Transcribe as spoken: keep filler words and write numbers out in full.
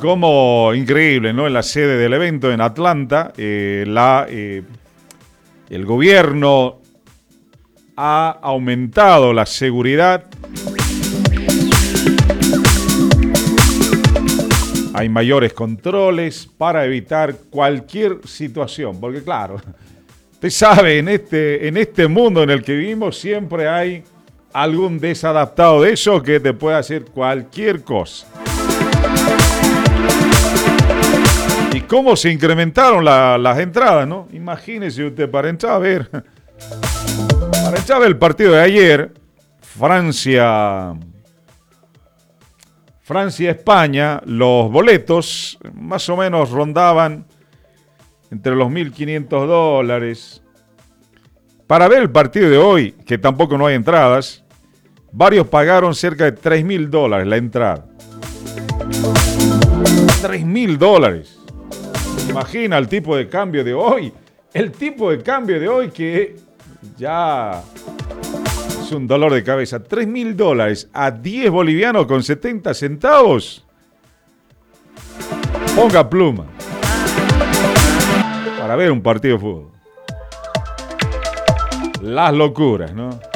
como increíble, ¿no? En la sede del evento en Atlanta, eh, la, eh, el gobierno ha aumentado la seguridad. Hay mayores controles para evitar cualquier situación, porque claro, usted sabe, en este, en este mundo en el que vivimos siempre hay algún desadaptado de eso que te puede hacer cualquier cosa. ¿Y cómo se incrementaron la, las entradas, no? Imagínese usted, para entrar a ver, para entrar a ver el partido de ayer, Francia, Francia-España, los boletos más o menos rondaban entre los mil quinientos dólares. Para ver el partido de hoy, que tampoco no hay entradas, varios pagaron cerca de tres mil dólares la entrada. tres mil dólares. Imagina el tipo de cambio de hoy. El tipo de cambio de hoy que ya es un dolor de cabeza. tres mil dólares a diez bolivianos con setenta centavos. Ponga pluma. Para ver un partido de fútbol. Las locuras, ¿no?